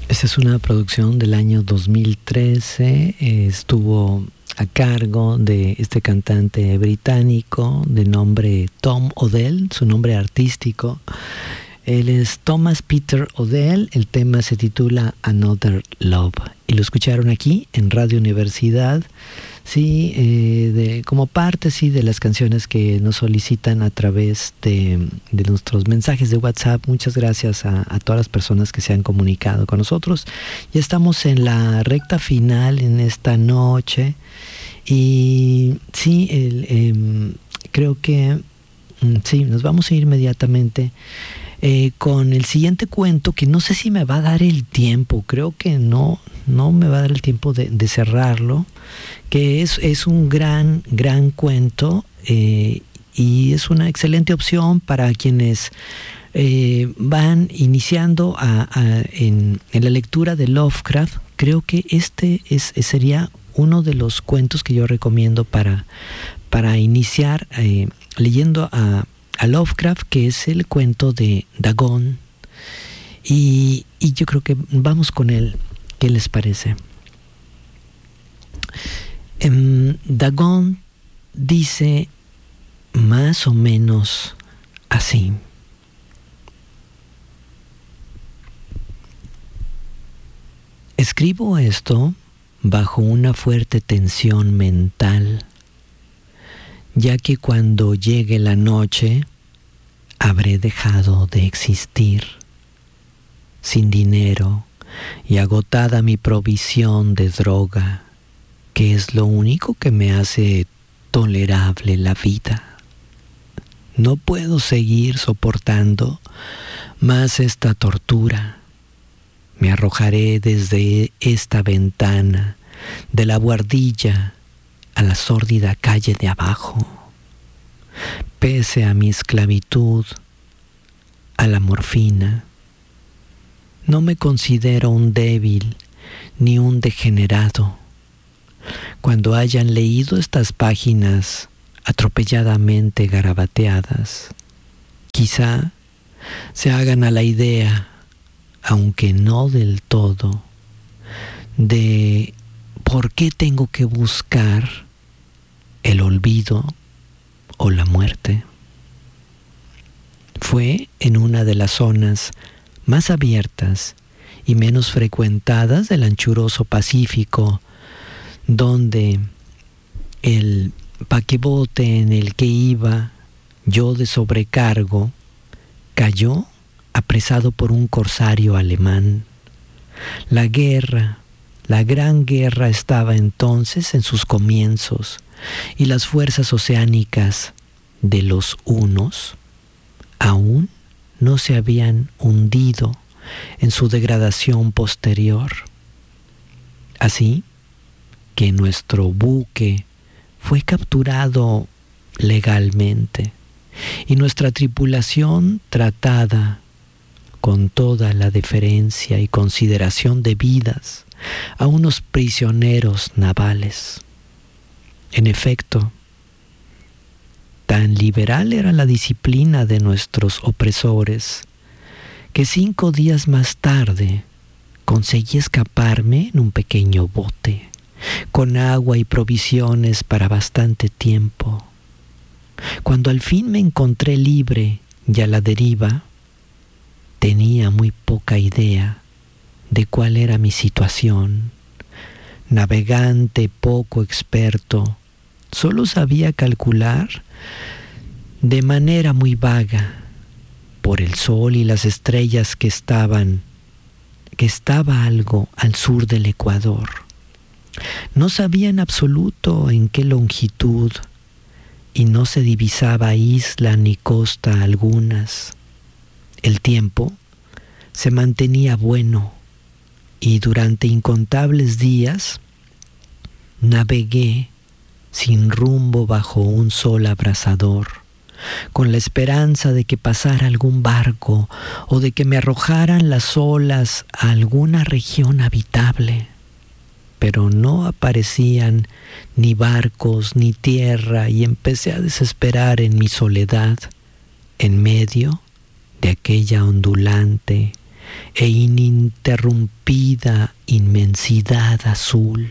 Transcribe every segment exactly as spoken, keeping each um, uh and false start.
Esta es una producción del año dos mil trece. Eh, estuvo a cargo de este cantante británico de nombre Tom Odell, su nombre artístico. Él es Thomas Peter Odell. El tema se titula Another Love. Y lo escucharon aquí en Radio Universidad, sí, eh, de, como parte sí, de las canciones que nos solicitan a través de, de nuestros mensajes de WhatsApp. Muchas gracias a, a todas las personas que se han comunicado con nosotros. Ya estamos en la recta final en esta noche. Y sí, el, eh, creo que sí, nos vamos a ir inmediatamente Eh, con el siguiente cuento, que no sé si me va a dar el tiempo, creo que no, no me va a dar el tiempo de, de cerrarlo, que es, es un gran, gran cuento, eh, y es una excelente opción para quienes eh, van iniciando a, a, en, en la lectura de Lovecraft. Creo que este es, sería uno de los cuentos que yo recomiendo para, para iniciar eh, leyendo a a Lovecraft, que es el cuento de Dagon, y, y yo creo que vamos con él. ¿Qué les parece? Um, Dagon dice más o menos así: escribo esto bajo una fuerte tensión mental, ya que cuando llegue la noche habré dejado de existir, sin dinero y agotada mi provisión de droga, que es lo único que me hace tolerable la vida. No puedo seguir soportando más esta tortura. Me arrojaré desde esta ventana de la buhardilla a la sórdida calle de abajo. Pese a mi esclavitud a la morfina, no me considero un débil ni un degenerado. Cuando hayan leído estas páginas atropelladamente garabateadas, quizá se hagan a la idea, aunque no del todo, de por qué tengo que buscar el olvido o la muerte. Fue en una de las zonas más abiertas y menos frecuentadas del anchuroso Pacífico, donde el paquebote en el que iba yo de sobrecargo cayó apresado por un corsario alemán. La guerra, la gran guerra estaba entonces en sus comienzos, y las fuerzas oceánicas de los hunos aún no se habían hundido en su degradación posterior. Así que nuestro buque fue capturado legalmente y nuestra tripulación tratada con toda la deferencia y consideración debidas a unos prisioneros navales. En efecto, tan liberal era la disciplina de nuestros opresores que cinco días más tarde conseguí escaparme en un pequeño bote, con agua y provisiones para bastante tiempo. Cuando al fin me encontré libre y a la deriva, tenía muy poca idea de cuál era mi situación. Navegante poco experto, solo sabía calcular de manera muy vaga, por el sol y las estrellas, que estaban, que estaba algo al sur del Ecuador. No sabía en absoluto en qué longitud, y no se divisaba isla ni costa algunas. El tiempo se mantenía bueno, y durante incontables días navegué sin rumbo bajo un sol abrasador, con la esperanza de que pasara algún barco o de que me arrojaran las olas a alguna región habitable. Pero no aparecían ni barcos ni tierra, y empecé a desesperar en mi soledad en medio de aquella ondulante e ininterrumpida inmensidad azul.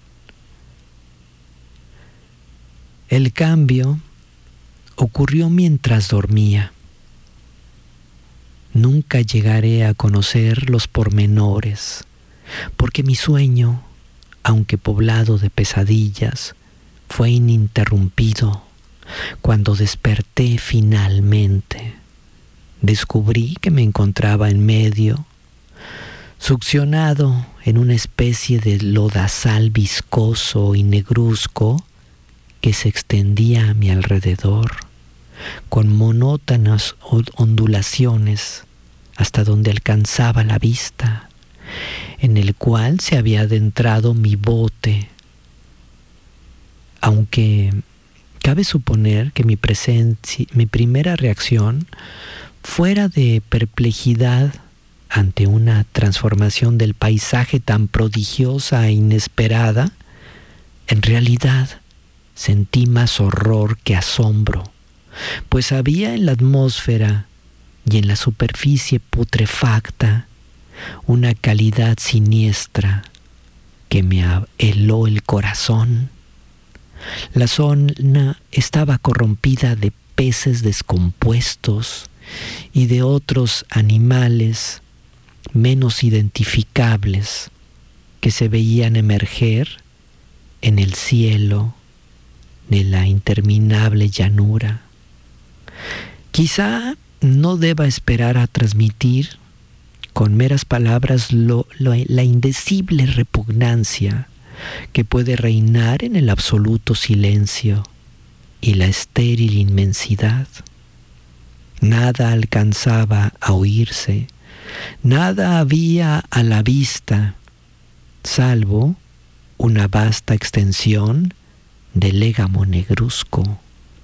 El cambio ocurrió mientras dormía. Nunca llegaré a conocer los pormenores, porque mi sueño, aunque poblado de pesadillas, fue ininterrumpido. Cuando desperté finalmente, descubrí que me encontraba en medio, succionado en una especie de lodazal viscoso y negruzco que se extendía a mi alrededor, con monótonas ondulaciones hasta donde alcanzaba la vista, en el cual se había adentrado mi bote, aunque cabe suponer que mi presencia, mi primera reacción fuera de perplejidad ante una transformación del paisaje tan prodigiosa e inesperada. En realidad sentí más horror que asombro, pues había en la atmósfera y en la superficie putrefacta una calidad siniestra que me heló el corazón. La zona estaba corrompida de peces descompuestos y de otros animales menos identificables que se veían emerger en el cielo de la interminable llanura. Quizá no deba esperar a transmitir con meras palabras lo, lo, la indecible repugnancia que puede reinar en el absoluto silencio y la estéril inmensidad. Nada alcanzaba a oírse, nada había a la vista, salvo una vasta extensión de légamo negruzco.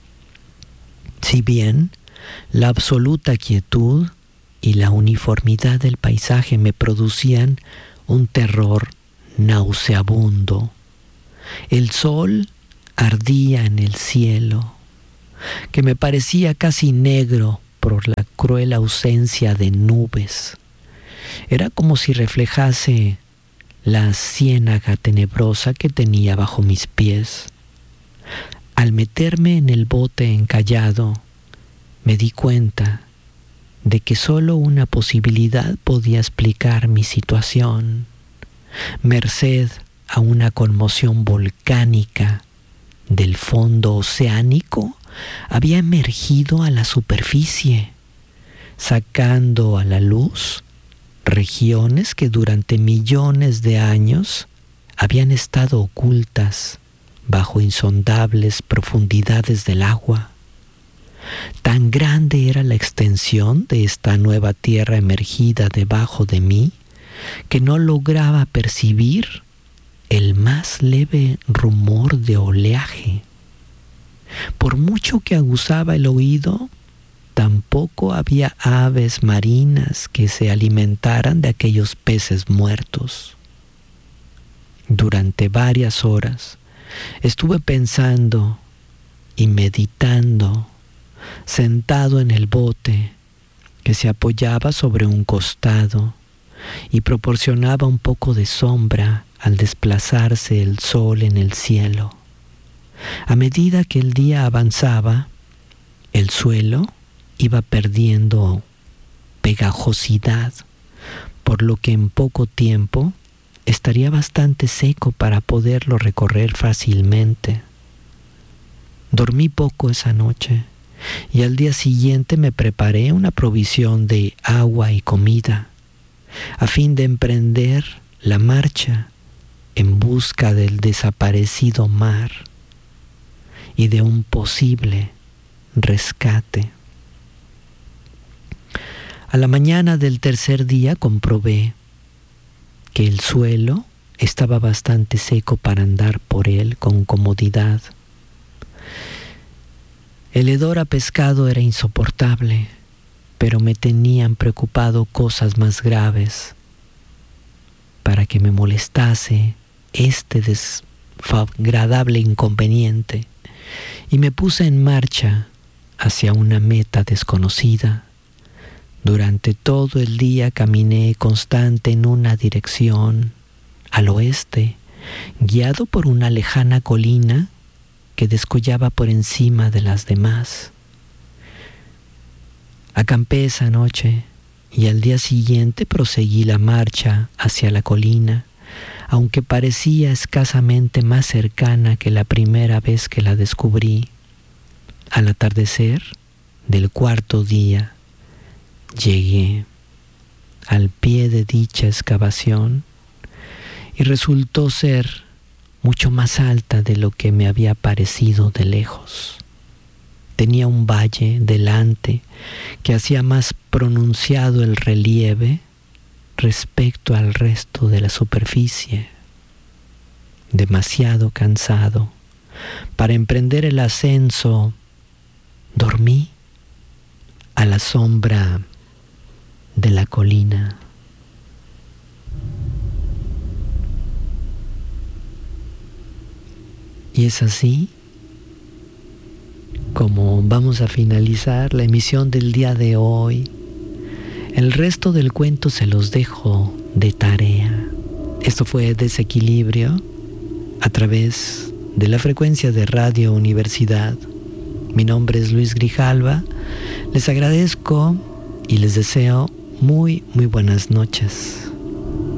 Si bien la absoluta quietud y la uniformidad del paisaje me producían un terror nauseabundo, el sol ardía en el cielo, que me parecía casi negro por la cruel ausencia de nubes. Era como si reflejase la ciénaga tenebrosa que tenía bajo mis pies. Al meterme en el bote encallado, me di cuenta de que solo una posibilidad podía explicar mi situación. Merced a una conmoción volcánica del fondo oceánico, había emergido a la superficie, sacando a la luz regiones que durante millones de años habían estado ocultas bajo insondables profundidades del agua. Tan grande era la extensión de esta nueva tierra emergida debajo de mí que no lograba percibir el más leve rumor de oleaje. Por mucho que aguzaba el oído, tampoco había aves marinas que se alimentaran de aquellos peces muertos. Durante varias horas estuve pensando y meditando, sentado en el bote que se apoyaba sobre un costado y proporcionaba un poco de sombra al desplazarse el sol en el cielo. A medida que el día avanzaba, el suelo iba perdiendo pegajosidad, por lo que en poco tiempo estaría bastante seco para poderlo recorrer fácilmente. Dormí poco esa noche y al día siguiente me preparé una provisión de agua y comida a fin de emprender la marcha en busca del desaparecido mar y de un posible rescate. A la mañana del tercer día comprobé que el suelo estaba bastante seco para andar por él con comodidad. El hedor a pescado era insoportable, pero me tenían preocupado cosas más graves. Para que me molestase este desagradable inconveniente, y me puse en marcha hacia una meta desconocida, Durante todo el día caminé constante en una dirección, al oeste, guiado por una lejana colina que descollaba por encima de las demás. Acampé esa noche y al día siguiente proseguí la marcha hacia la colina, aunque parecía escasamente más cercana que la primera vez que la descubrí. Al atardecer del cuarto día, llegué al pie de dicha excavación y resultó ser mucho más alta de lo que me había parecido de lejos. Tenía un valle delante que hacía más pronunciado el relieve respecto al resto de la superficie. Demasiado cansado para emprender el ascenso, dormí a la sombra de la colina. Y es así como vamos a finalizar la emisión del día de hoy. El resto del cuento se los dejo de tarea. Esto fue Desequilibrio a través de la frecuencia de Radio Universidad. Mi nombre es Luis Grijalva. Les agradezco y les deseo muy, muy buenas noches.